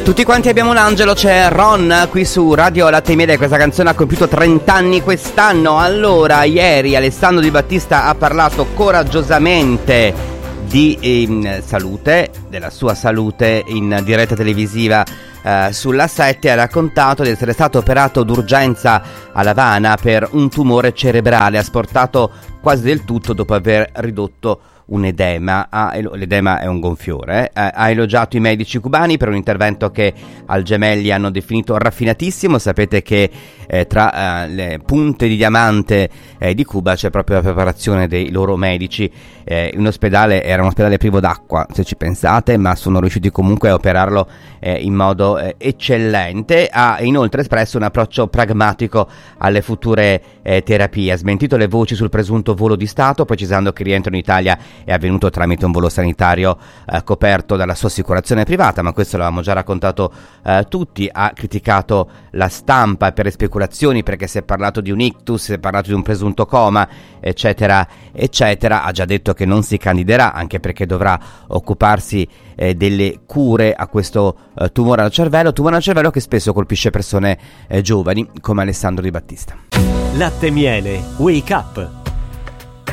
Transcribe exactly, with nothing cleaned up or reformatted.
Tutti quanti abbiamo un angelo, c'è Ron qui su Radio Latte Miele. Questa canzone ha compiuto trenta anni quest'anno. Allora, ieri Alessandro Di Battista ha parlato coraggiosamente di eh, salute, della sua salute in diretta televisiva eh, sulla sette. Ha raccontato di essere stato operato d'urgenza a L'Avana per un tumore cerebrale. Ha sportato quasi del tutto dopo aver ridotto un edema. Ah, l'edema è un gonfiore. Eh. Ha elogiato i medici cubani per un intervento che al Gemelli hanno definito raffinatissimo. Sapete che eh, tra eh, le punte di diamante eh, di Cuba c'è proprio la preparazione dei loro medici. Eh, un ospedale era un ospedale privo d'acqua, se ci pensate, ma sono riusciti comunque a operarlo eh, in modo eh, eccellente. Ha inoltre espresso un approccio pragmatico alle future eh, terapie. Ha smentito le voci sul presunto volo di Stato, precisando che il rientro in Italia è avvenuto tramite un volo sanitario eh, coperto dalla sua assicurazione privata, ma questo l'avevamo già raccontato eh, tutti. Ha criticato la stampa per le speculazioni, perché si è parlato di un ictus, si è parlato di un presunto coma, eccetera eccetera. Ha già detto che non si candiderà, anche perché dovrà occuparsi eh, delle cure a questo eh, tumore al cervello, tumore al cervello che spesso colpisce persone eh, giovani come Alessandro Di Battista. Latte Miele, Wake Up.